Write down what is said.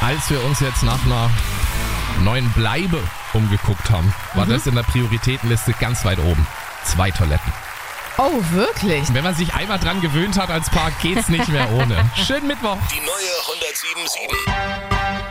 Als wir uns jetzt nach einer neuen Bleibe umgeguckt haben, war das in der Prioritätenliste ganz weit oben. 2 Toiletten. Oh, wirklich? Wenn man sich einmal dran gewöhnt hat als Paar, geht's nicht mehr ohne. Schönen Mittwoch. Die neue 107.7.